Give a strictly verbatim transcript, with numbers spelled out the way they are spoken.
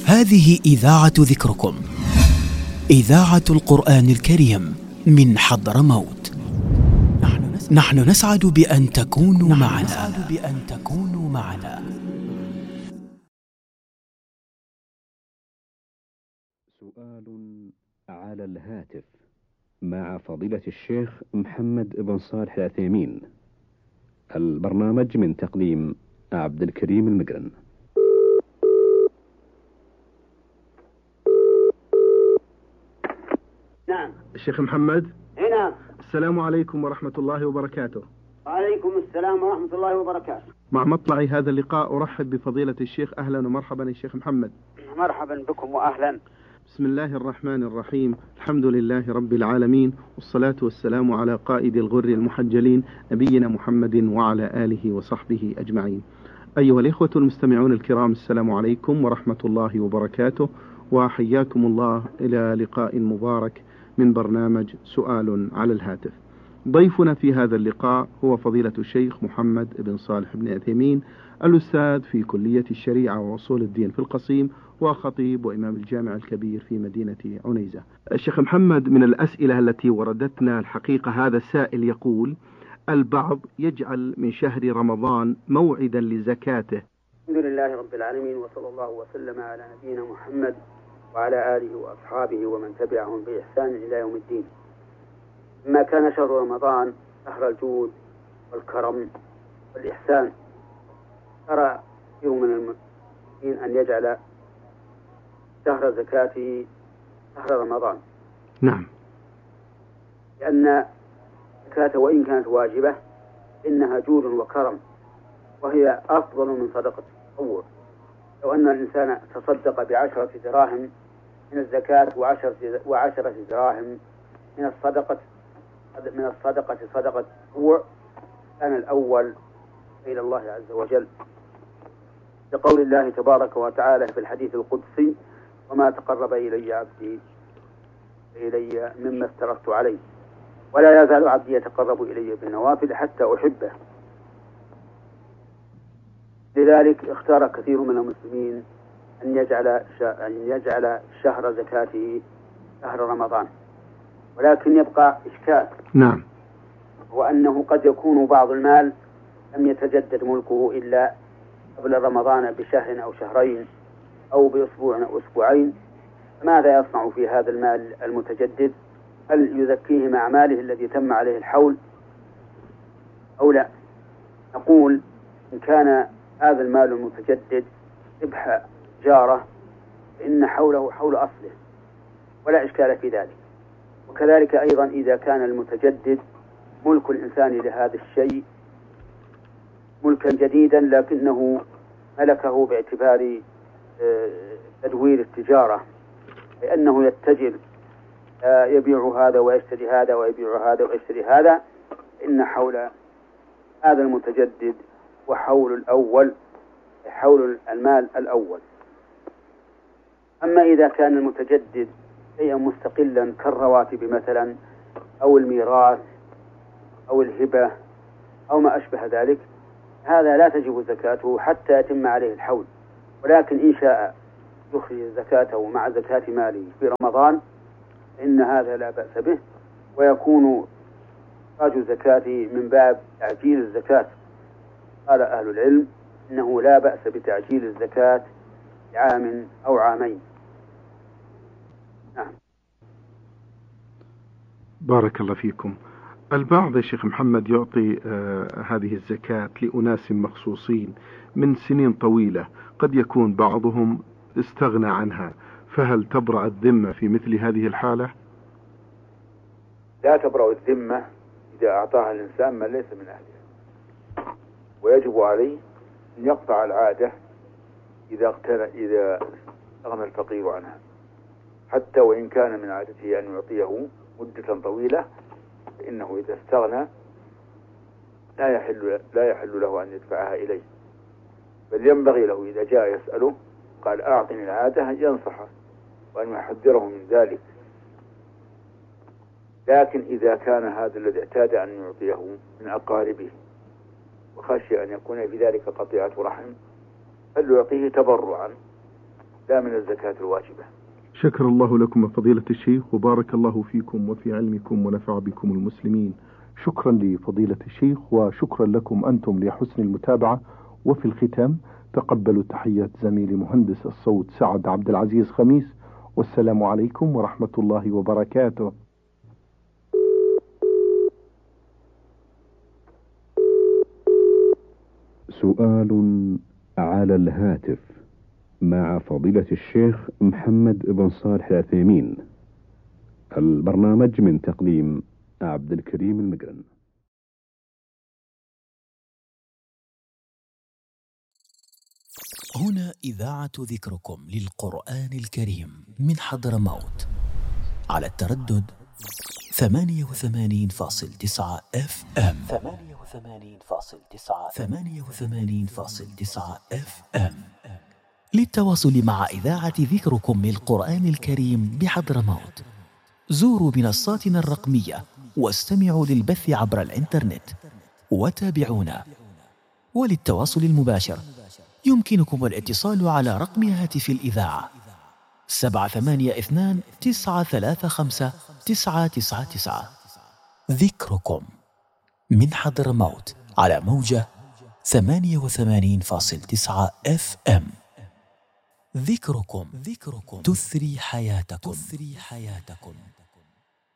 هذه إذاعة ذكركم، إذاعة القرآن الكريم من حضرموت. نحن نسعد بأن تكونوا معنا. بأن تكونوا معنا. سؤال على الهاتف مع فضيلة الشيخ محمد بن صالح العثيمين. البرنامج من تقديم عبد الكريم المقرن. نعم. الشيخ محمد. نعم. السلام عليكم ورحمة الله وبركاته. وعليكم السلام ورحمة الله وبركاته. مع مطلع هذا اللقاء أرحب بفضيلة الشيخ. أهلا ومرحبا الشيخ محمد. مرحبا بكم وأهلا. بسم الله الرحمن الرحيم. الحمد لله رب العالمين، والصلاة والسلام على قائد الغر المحجلين نبينا محمد وعلى آله وصحبه أجمعين. أيها الإخوة المستمعون الكرام، السلام عليكم ورحمة الله وبركاته، وحياكم الله إلى لقاء مبارك من برنامج سؤال على الهاتف. ضيفنا في هذا اللقاء هو فضيلة الشيخ محمد بن صالح بن عثيمين، الأستاذ في كلية الشريعة وأصول الدين في القصيم، وخطيب وإمام الجامع الكبير في مدينة عنيزة. الشيخ محمد، من الأسئلة التي وردتنا الحقيقة هذا السائل يقول: البعض يجعل من شهر رمضان موعدا لزكاته. الحمد لله رب العالمين، وصلى الله وسلم على نبينا محمد وعلى آله وأصحابه ومن تبعهم بإحسان إلى يوم الدين. ما كان شهر رمضان شهر الجود والكرم والإحسان، ترى كثير من المسلمين أن يجعل شهر زكاته شهر رمضان. نعم. لأن الزكاة وإن كانت واجبة إنها جود وكرم، وهي أفضل من صدقة التطوع. لو أن الإنسان تصدق بعشرة دراهم من الزكاة وعشرة وعشرة دراهم من الصدقة من الصدقة صدقة التطوع كان الأول إلى الله عز وجل، لقول الله تبارك وتعالى في الحديث القدسي: وما تقرب إلي عبدي إلي مما افترضت عليه، ولا يزال عبدي يتقرب إلي بالنوافل حتى أحبه. لذلك اختار كثير من المسلمين أن يجعل أن يجعل شهر زكاته شهر رمضان، ولكن يبقى إشكال. نعم. وأنه قد يكون بعض المال لم يتجدد ملكه إلا قبل رمضان بشهر أو شهرين أو بأسبوع أو أسبوعين. ماذا يصنع في هذا المال المتجدد؟ هل يزكيه مع ماله الذي تم عليه الحول أو لا؟ نقول إن كان هذا المال المتجدد ربح جارة فإن حوله حول أصله ولا إشكال في ذلك. وكذلك أيضا إذا كان المتجدد ملك الإنسان لهذا الشيء ملكا جديدا لكنه ملكه باعتبار تدوير التجارة، لأنه يتجر يبيع هذا ويشتري هذا ويبيع هذا ويشتري هذا، إن حول هذا المتجدد وحول الأول حول المال الأول. أما إذا كان المتجدد شيئا مستقلا كالرواتب مثلا أو الميراث أو الهبة أو ما أشبه ذلك، هذا لا تجب زكاته حتى يتم عليه الحول. ولكن إن شاء يخرج زكاته مع زكاة ماله في رمضان إن هذا لا بأس به، ويكون إخراج زكاته من باب تعجيل الزكاة. قال أهل العلم إنه لا بأس بتعجيل الزكاة لعام أو عامين. نعم. بارك الله فيكم. البعض يا شيخ محمد يعطي آه هذه الزكاة لأناس مخصوصين من سنين طويلة، قد يكون بعضهم استغنى عنها، فهل تبرأ الذمة في مثل هذه الحالة؟ لا تبرأ الذمة إذا أعطاها الإنسان من ليس من أهلها، ويجب عليه أن يقطع العادة إذا اغتنى إذا استغنى الفقير عنها، حتى وإن كان من عادته أن يعطيه مدة طويلة، فإنه إذا استغنى لا يحل لا يحل له أن يدفعها إليه، بل ينبغي له إذا جاء يسأله قال أعطني العادة ينصحه وأن يحذره من ذلك. لكن إذا كان هذا الذي اعتاد أن يعطيه من أقاربه وخشي أن يكون في ذلك قطيعة رحم، فليعطيه تبرعا لا من الزكاة الواجبة. شكر الله لكم فضيلة الشيخ، وبارك الله فيكم وفي علمكم ونفع بكم المسلمين. شكرا لفضيلة الشيخ، وشكرا لكم أنتم لحسن المتابعة. وفي الختام تقبلوا تحيات زميلي مهندس الصوت سعد عبد العزيز خميس، والسلام عليكم ورحمة الله وبركاته. سؤال على الهاتف مع فضيلة الشيخ محمد بن صالح العثيمين. البرنامج من تقديم عبد الكريم المقرن. هنا إذاعة ذكركم للقرآن الكريم من حضرموت على التردد ثمانية وثمانين فاصل تسعة اف ام ثمانية وثمانين فاصل تسعة ثمانية وثمانين فاصل تسعة اف ام. للتواصل مع إذاعة ذكركم للقرآن الكريم بحضرموت زوروا منصاتنا الرقمية واستمعوا للبث عبر الإنترنت وتابعونا. وللتواصل المباشر يمكنكم الاتصال على رقم هاتف الإذاعة سبعة ثمانية اثنان تسعة ثلاثة خمسة تسعة تسعة تسعة. ذكركم من حضرموت على موجة ثمانية وثمانين فاصل تسعة اف ام. ذكركم ذكركم تثري حياتكم تثري حياتكم.